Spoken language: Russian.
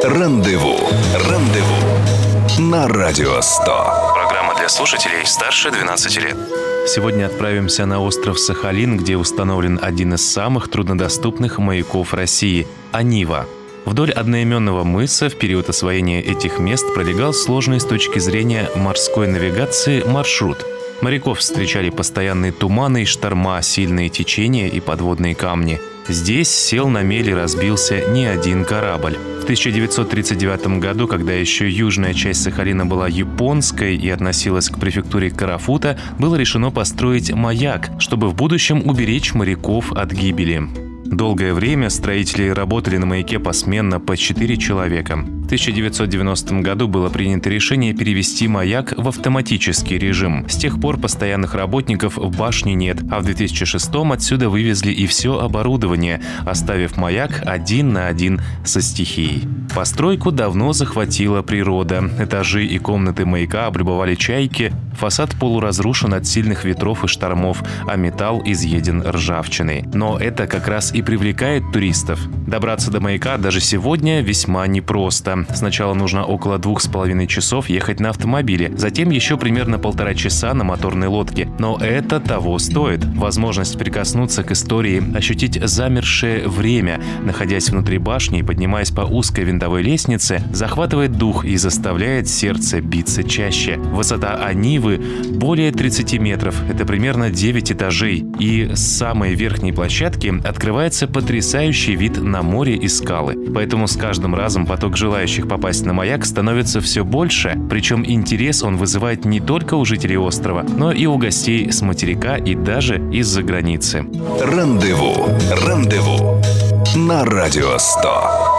Рандеву. На Радио 100. Программа для слушателей старше 12 лет. Сегодня отправимся на остров Сахалин, где установлен один из самых труднодоступных маяков России – Анива. Вдоль одноименного мыса в период освоения этих мест пролегал сложный с точки зрения морской навигации маршрут. Моряков встречали постоянные туманы и шторма, сильные течения и подводные камни. Здесь сел на мель и разбился не один корабль. В 1939 году, когда еще южная часть Сахалина была японской и относилась к префектуре Карафута, было решено построить маяк, чтобы в будущем уберечь моряков от гибели. Долгое время строители работали на маяке посменно по 4 человека. В 1990 году было принято решение перевести маяк в автоматический режим. С тех пор постоянных работников в башне нет, а в 2006 отсюда вывезли и все оборудование, оставив маяк один на один со стихией. Постройку давно захватила природа. Этажи и комнаты маяка облюбовали чайки, фасад полуразрушен от сильных ветров и штормов, а металл изъеден ржавчиной. Но это как раз и привлекает туристов. Добраться до маяка даже сегодня весьма непросто. Сначала нужно около 2,5 часов ехать на автомобиле, затем еще примерно 1,5 часа на моторной лодке. Но это того стоит. Возможность прикоснуться к истории, ощутить замершее время, находясь внутри башни и поднимаясь по узкой винтовой лестнице, захватывает дух и заставляет сердце биться чаще. Высота Анивы более 30 метров. Это примерно 9 этажей. И с самой верхней площадки открывается потрясающий вид на море и скалы. Поэтому с каждым разом поток желающих попасть на маяк становится все больше. Причем интерес он вызывает не только у жителей острова, но и у гостей с материка и даже из-за границы. Рандеву. На Радио 100.